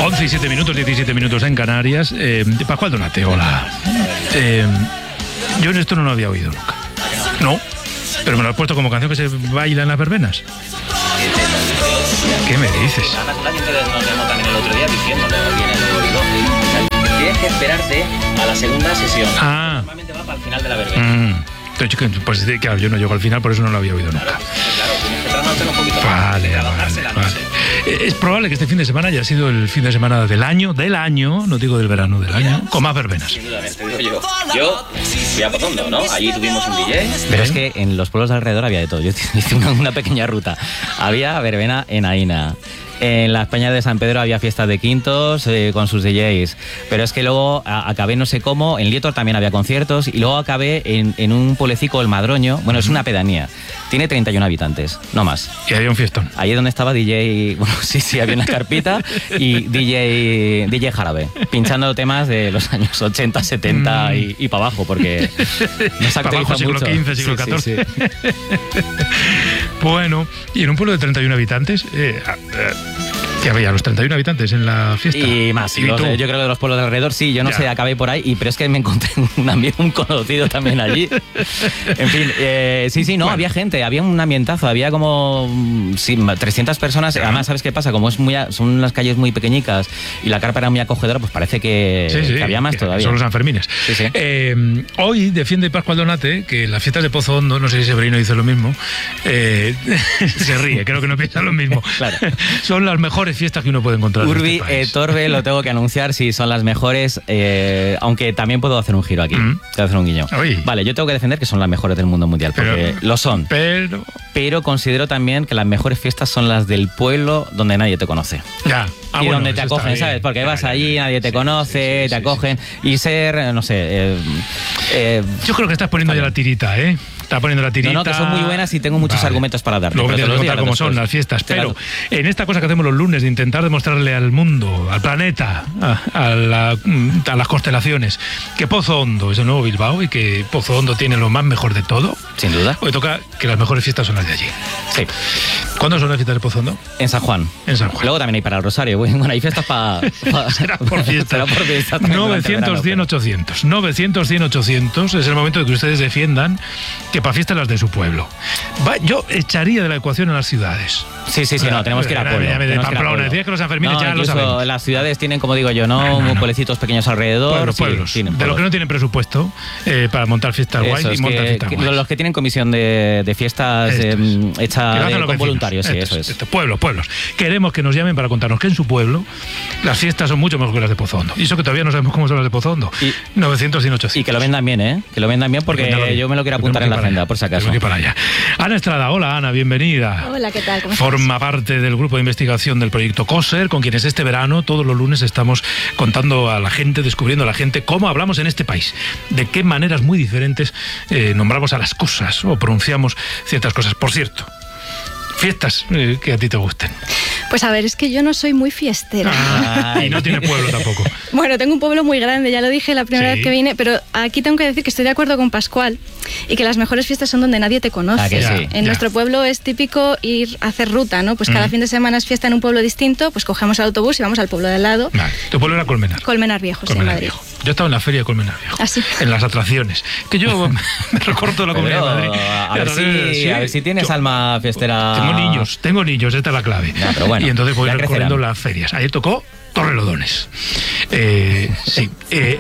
11 y 7 minutos, 17 minutos en Canarias. Pascual Donate, hola. Yo en esto no lo había oído nunca. No, pero me lo has puesto como canción que se baila en las verbenas. ¿Qué me dices? Además, alguien nos llamó también el otro día diciéndolo bien en el oído. Tienes que esperarte a la segunda sesión. Normalmente va para el final de la verbena. Pues claro, yo no llego al final, por eso no lo había oído nunca. Claro, tienes que trasnochar un poquito más. Vale. Es probable que este fin de semana haya sido el fin de semana del año, no digo del verano, del año, con más verbenas. Sin duda, te digo yo. Yo fui a Pozondo, ¿no? Allí tuvimos un DJ. Pero es que en los pueblos de alrededor había de todo. Yo hice una pequeña ruta. Había verbena en Aina. En la Peña de San Pedro había fiestas de quintos con sus DJs, pero es que luego acabé no sé cómo, en Lietor también había conciertos y luego acabé en un pueblecico, el Madroño, bueno, es una pedanía, tiene 31 habitantes, no más. Y había un fiestón. Ahí es donde estaba DJ, bueno, sí, había una carpita y DJ Jarabe, pinchando temas de los años 80, 70 y para abajo, porque no se actualiza mucho. Siglo XV, siglo XIV. Sí. Bueno, y en un pueblo de 31 habitantes... que había los 31 habitantes en la fiesta. Y más, yo creo que de los pueblos de alrededor, sí, yo no sé, acabé por ahí, pero es que me encontré un conocido también allí. En fin, bueno. Había gente, había un ambientazo, había como 300 personas. Además, ¿sabes qué pasa? Como son las calles muy pequeñicas y la carpa era muy acogedora, pues parece que había más todavía. Son los Sanfermines. Sí. Hoy defiende Pascual Donate que las fiestas de Pozo Hondo, no sé si Severino dice lo mismo, se ríe, creo que no piensa lo mismo. Claro. Son las mejores fiestas que uno puede encontrar. Urbi, en este país. Torbe, lo tengo que anunciar, sí, son las mejores, aunque también puedo hacer un giro aquí, puedo hacer un guiño. Uy. Vale, yo tengo que defender que son las mejores del mundo mundial, porque lo son. Pero considero también que las mejores fiestas son las del pueblo donde nadie te conoce. Ya. Y donde te acogen, ¿sabes? Porque vas allí, nadie te conoce, te acogen. Y ser, no sé... yo creo que estás poniendo ya la tirita, ¿eh? Está poniendo la tirita. No, que son muy buenas y tengo muchos argumentos para darte. Luego me tienes que contar cómo son las fiestas. Pero en esta cosa que hacemos los lunes de intentar demostrarle al mundo, al planeta, a las constelaciones, que Pozo Hondo es el nuevo Bilbao y que Pozo Hondo tiene lo más mejor de todo. Sin duda. Hoy toca que las mejores fiestas son las de allí. Sí. ¿Cuándo son las fiestas de Pozo Hondo? En San Juan. En San Juan. Luego también hay para el Rosario. Bueno, hay fiestas para... Será por fiesta. 900, 100, 800. 900, 100, 800. Es el momento de que ustedes defiendan que para fiestas las de su pueblo. Yo echaría de la ecuación a las ciudades. Sí, no, tenemos que ir a pueblo. De Pamplona, decías que los Sanfermines ya lo saben. Las ciudades tienen, como digo yo, no. Pueblecitos pequeños alrededor. Pueblos. Sí, de los que no tienen presupuesto para montar fiestas guays y montar fiestas guays. Los que tienen comisión de fiestas hecha con voluntarios, sí, eso es. Pueblos. Queremos que nos llamen para contarnos que en su pueblo las fiestas son mucho mejor que las de Pozo Hondo. Y eso que todavía no sabemos cómo son las de Pozo Hondo. 900 y 800. Y que lo vendan bien, ¿eh? Que lo vendan bien porque yo me lo quiero apuntar en la agenda, por si acaso. Para allá. Ana Estrada, hola Ana, bienvenida. Hola, ¿qué tal? ¿Cómo estás? Forma parte del grupo de investigación del proyecto COSER, con quienes este verano, todos los lunes, estamos contando a la gente, descubriendo a la gente cómo hablamos en este país, de qué maneras muy diferentes nombramos a las cosas o pronunciamos ciertas cosas. Por cierto, fiestas que a ti te gusten. Pues a ver, es que yo no soy muy fiestera. Y no tiene pueblo tampoco. Bueno, tengo un pueblo muy grande, ya lo dije la primera vez que vine, pero aquí tengo que decir que estoy de acuerdo con Pascual y que las mejores fiestas son donde nadie te conoce. Que sí. En nuestro pueblo es típico ir a hacer ruta, ¿no? Pues cada fin de semana es fiesta en un pueblo distinto, pues cogemos el autobús y vamos al pueblo de al lado. Vale. ¿Tu pueblo era Colmenar? Colmenar Viejo, sí, en Madrid. Viejo. Yo estaba en la feria de Colmenar Viejo. ¿Ah, sí? En las atracciones. Que yo me recorto la Comunidad de Madrid. A ver si tienes alma fiestera. Tengo niños, esta es la clave. No, pero bueno, y entonces voy recorriendo las ferias. Ayer tocó Torrelodones. Sí.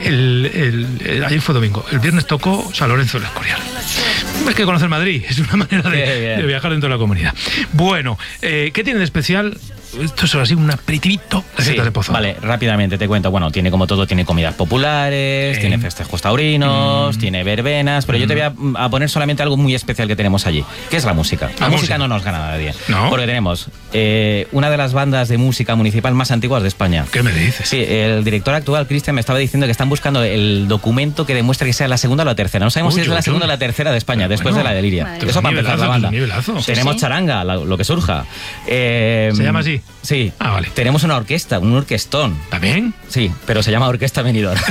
Ayer fue domingo. El viernes tocó San Lorenzo del Escorial. Es que conocer Madrid es una manera de viajar dentro de la comunidad. Bueno, ¿qué tiene de especial? Esto es así un aperitivito de Pozo. Vale, rápidamente te cuento. Bueno, tiene como todo, tiene comidas populares, tiene festejos taurinos, tiene verbenas, pero yo te voy a poner solamente algo muy especial que tenemos allí, que es la música. La música no nos gana nadie. ¿No? Porque tenemos una de las bandas de música municipal más antiguas de España. ¿Qué me dices? Sí, el director actual, Cristian, me estaba diciendo que están buscando el documento que demuestre que sea la segunda o la tercera. No sabemos si es la segunda o la tercera de España, después de la de Liria. Eso para empezar la banda. Tenemos charanga, lo que surja. ¿Se llama así? sí? Sí. Ah, vale. Tenemos una orquesta, un orquestón. ¿También? Sí, pero se llama Orquesta Benidorm.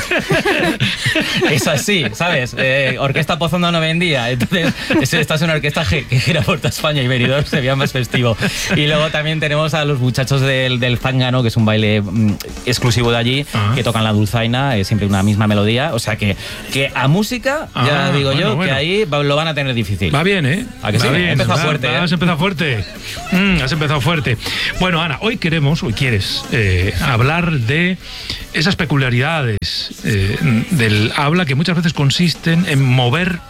Es así, ¿sabes? Orquesta Pozondo no vendía. Entonces, esta es una orquesta que gira por toda España y Benidorm se veía más festivo. Y luego también tenemos a los muchachos del zángano, que es un baile exclusivo de allí, que tocan la dulzaina, es siempre una misma melodía. O sea que a música, ya digo yo, que ahí lo van a tener difícil. Va bien, ¿eh? ¿A que sí? Bien, Empezado fuerte, Has empezado fuerte. Has empezado fuerte. Bueno, Ana, hoy quieres hablar de esas peculiaridades del habla que muchas veces consisten en mover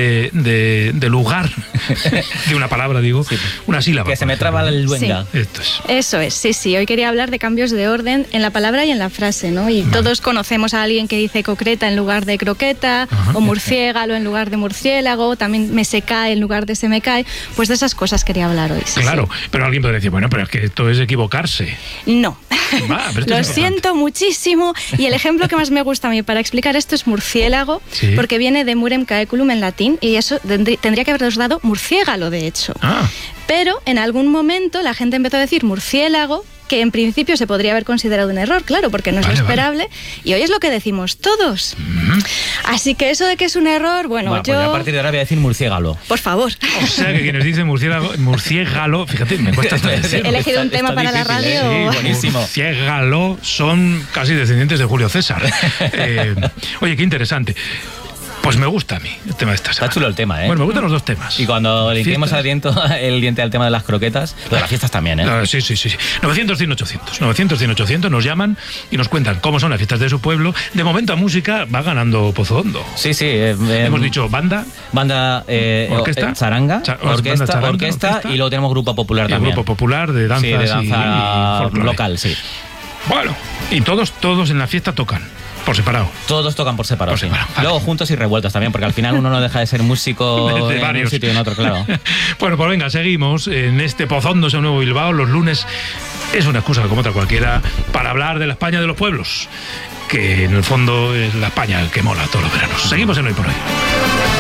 de lugar, de una palabra, digo, sí, una sílaba. Que se me traba la luenga. Sí. Eso es, sí. Hoy quería hablar de cambios de orden en la palabra y en la frase, ¿no? Y todos conocemos a alguien que dice concreta en lugar de croqueta, o murciégalo en lugar de murciélago, también me se cae en lugar de se me cae. Pues de esas cosas quería hablar hoy. Claro, pero alguien podría decir, bueno, pero es que esto es equivocarse. No. Lo es siento muchísimo. Y el ejemplo que más me gusta a mí para explicar esto es murciélago, porque viene de murem caeculum en latín, y eso tendría que haberos dado murciégalo, de hecho. Pero en algún momento la gente empezó a decir murciélago, que en principio se podría haber considerado un error, claro, porque no es lo esperable, y hoy es lo que decimos todos. Así que eso de que es un error, bueno, yo... Pues a partir de ahora voy a decir murciégalo. Por favor. O sea, que quienes dicen murciégalo, fíjate, me cuesta hasta decirlo. He elegido un tema para difícil, la radio. Sí, buenísimo. Murciégalo son casi descendientes de Julio César. Oye, qué interesante. Pues me gusta a mí el tema de esta semana. Está chulo el tema, ¿eh? Bueno, me gustan los dos temas. Y cuando le hicimos el diente al tema de las croquetas, lo de las fiestas también, ¿eh? Sí. 900-100-800. 900-100-800 nos llaman y nos cuentan cómo son las fiestas de su pueblo. De momento a música va ganando Pozo Hondo. Sí. Hemos dicho banda, orquesta, charanga, orquesta, y luego tenemos grupo popular también. Grupo popular de danza, y local, sí. Bueno, y todos en la fiesta tocan. Por separado. Todos tocan por separado, sí. Vale. Luego juntos y revueltos también, porque al final uno no deja de ser músico de en un sitio y en otro, claro. Bueno, pues venga, seguimos en este Pozondo en Nuevo Bilbao. Los lunes es una excusa como otra cualquiera para hablar de la España de los pueblos, que en el fondo es la España que mola todos los veranos. Seguimos en Hoy por Hoy.